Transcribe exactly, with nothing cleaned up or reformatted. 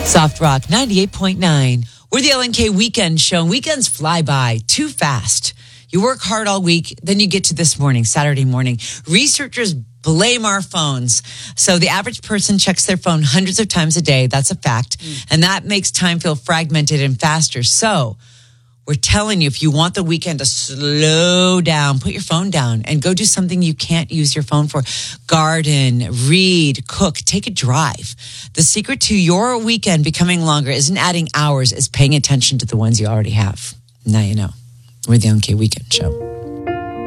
Soft Rock ninety-eight point nine. We're the L N K Weekend Show. Weekends fly by too fast. You work hard all week, then you get to this morning, Saturday morning. Researchers blame our phones. So the average person checks their phone hundreds of times a day. That's a fact. Mm. And that makes time feel fragmented and faster. So we're telling you, if you want the weekend to slow down, put your phone down and go do something you can't use your phone for. Garden, read, cook, take a drive. The secret to your weekend becoming longer isn't adding hours, it's paying attention to the ones you already have. Now you know. We're the L N K Weekend Show.